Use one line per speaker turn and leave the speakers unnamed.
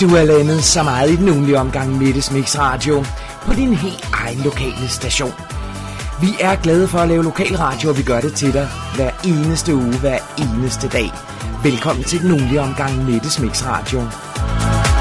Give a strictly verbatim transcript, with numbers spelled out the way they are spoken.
Du er landet så meget i den ugenlige omgang Mettes Mix Radio på din helt egen lokale station. Vi er glade for at lave lokalradio, og vi gør det til dig hver eneste uge, hver eneste dag. Velkommen til den ugenlige omgang Mettes Mix Radio.